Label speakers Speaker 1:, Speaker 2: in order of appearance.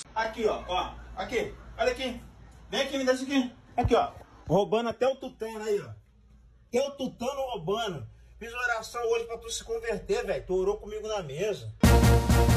Speaker 1: Aqui, ó. Aqui. Olha aqui. Vem aqui, me dá isso aqui. Aqui, ó. Roubando até o tutano aí, ó. Até o tutano roubando. Fiz oração hoje pra tu se converter, velho. Tu orou comigo na mesa.